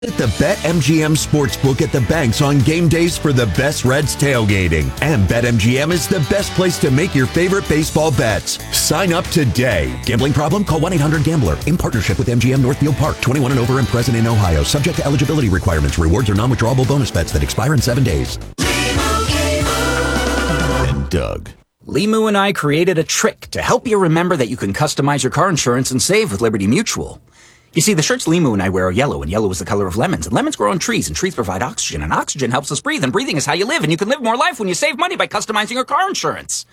At the BetMGM Sportsbook at the banks on game days for the best Reds tailgating. And BetMGM is the best place to make your favorite baseball bets. Sign up today. Gambling problem? Call 1-800-GAMBLER. In partnership with MGM Northfield Park. 21 and over and present in Ohio. Subject to eligibility requirements. Rewards are non-withdrawable bonus bets that expire in 7 days. And Doug. Limu and I created a trick to help you remember that you can customize your car insurance and save with Liberty Mutual. You see, the shirts Limu and I wear are yellow, and yellow is the color of lemons, and lemons grow on trees, and trees provide oxygen, and oxygen helps us breathe, and breathing is how you live, and you can live more life when you save money by customizing your car insurance.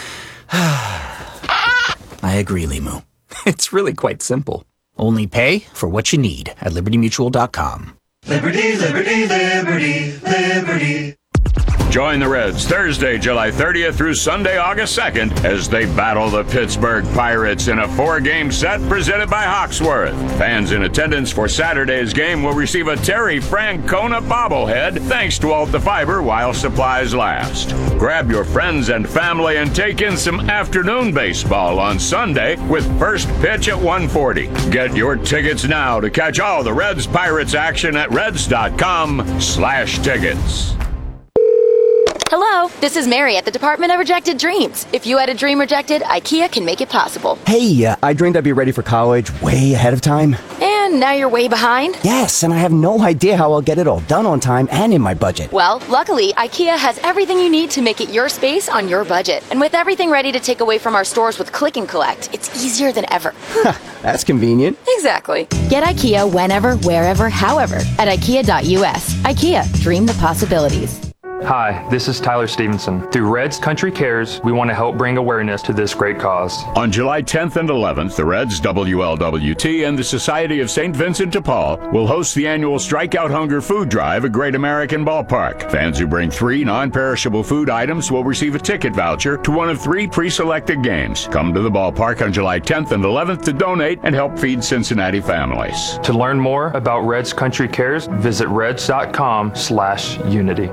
I agree, Limu. It's really quite simple. Only pay for what you need at libertymutual.com. Liberty, liberty, liberty, liberty. Join the Reds Thursday, July 30th through Sunday, August 2nd, as they battle the Pittsburgh Pirates in a 4-game set presented by Hawksworth. Fans in attendance for Saturday's game will receive a Terry Francona bobblehead thanks to Alta Fiber while supplies last. Grab your friends and family and take in some afternoon baseball on Sunday with first pitch at 1:40. Get your tickets now to catch all the Reds Pirates action at reds.com/tickets. Hello, this is Mary at the Department of Rejected Dreams. If you had a dream rejected, IKEA can make it possible. Hey, I dreamed I'd be ready for college way ahead of time. And now you're way behind? Yes, and I have no idea how I'll get it all done on time and in my budget. Well, luckily, IKEA has everything you need to make it your space on your budget. And with everything ready to take away from our stores with Click and Collect, it's easier than ever. That's convenient. Exactly. Get IKEA whenever, wherever, however at IKEA.us. IKEA, dream the possibilities. Hi, this is Tyler Stevenson. Through Reds Country Cares, we want to help bring awareness to this great cause. On July 10th and 11th, the Reds, WLWT, and the Society of St. Vincent de Paul will host the annual Strikeout Hunger Food Drive at Great American Ballpark. Fans who bring 3 non-perishable food items will receive a ticket voucher to one of 3 pre-selected games. Come to the ballpark on July 10th and 11th to donate and help feed Cincinnati families. To learn more about Reds Country Cares, visit reds.com/unity.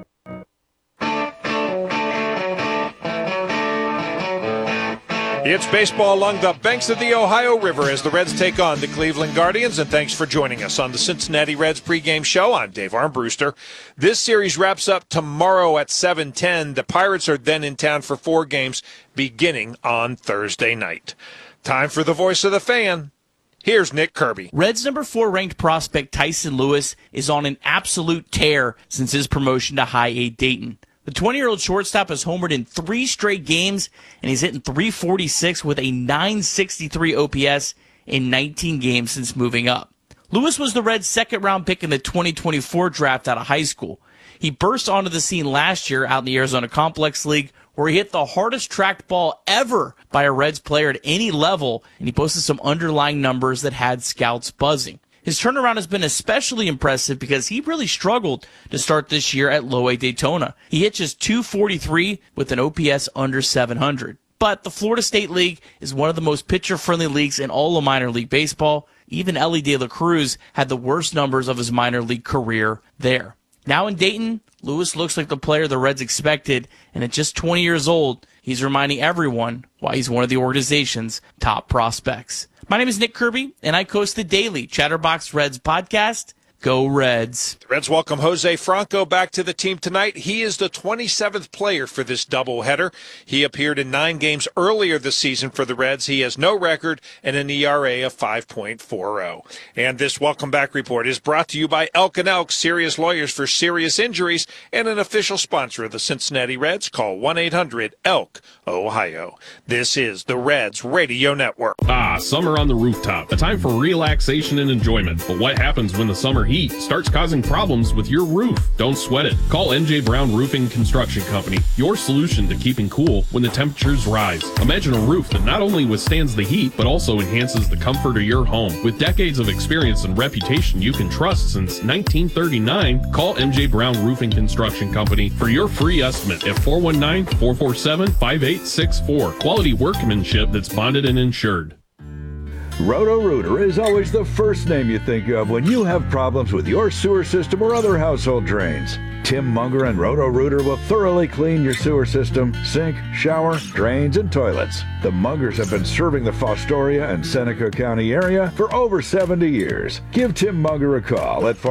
It's baseball along the banks of the Ohio River as the Reds take on the Cleveland Guardians, and thanks for joining us on the Cincinnati Reds pregame show. I'm Dave Armbruster. This series wraps up tomorrow at 7:10. The Pirates are then in town for 4 games beginning on Thursday night. Time for the voice of the fan. Here's Nick Kirby. Reds number 4 ranked prospect Tyson Lewis is on an absolute tear since his promotion to High A Dayton. The 20-year-old shortstop has homered in 3 straight games, and he's hitting .346 with a .963 OPS in 19 games since moving up. Lewis was the Reds' second-round pick in the 2024 draft out of high school. He burst onto the scene last year out in the Arizona Complex League, where he hit the hardest tracked ball ever by a Reds player at any level, and he posted some underlying numbers that had scouts buzzing. His turnaround has been especially impressive because he really struggled to start this year at Low A Daytona. He hit just .243 with an OPS under 700. But the Florida State League is one of the most pitcher-friendly leagues in all of minor league baseball. Even Elly De La Cruz had the worst numbers of his minor league career there. Now in Dayton, Lewis looks like the player the Reds expected, and at just 20 years old, he's reminding everyone why he's one of the organization's top prospects. My name is Nick Kirby, and I host the daily Chatterbox Reds podcast. Go Reds. The Reds welcome Jose Franco back to the team tonight. He is the 27th player for this doubleheader. He appeared in 9 games earlier this season for the Reds. He has no record and an ERA of 5.40. And this welcome back report is brought to you by Elk & Elk, serious lawyers for serious injuries, and an official sponsor of the Cincinnati Reds. Call 1-800-ELK, Ohio. This is the Reds Radio Network. Summer on the rooftop, a time for relaxation and enjoyment. But what happens when the summer heat starts causing problems with your roof? Don't sweat it. Call NJ Brown Roofing Construction Company, your solution to keeping cool when the temperatures rise. Imagine a roof that not only withstands the heat, but also enhances the comfort of your home. With decades of experience and reputation you can trust since 1939, call MJ Brown Roofing Construction Company for your free estimate at 419-447-5864. Quality workmanship that's bonded and insured. Roto-Rooter is always the first name you think of when you have problems with your sewer system or other household drains. Tim Munger and Roto-Rooter will thoroughly clean your sewer system, sink, shower, drains, and toilets. The Mungers have been serving the Fostoria and Seneca County area for over 70 years. Give Tim Munger a call at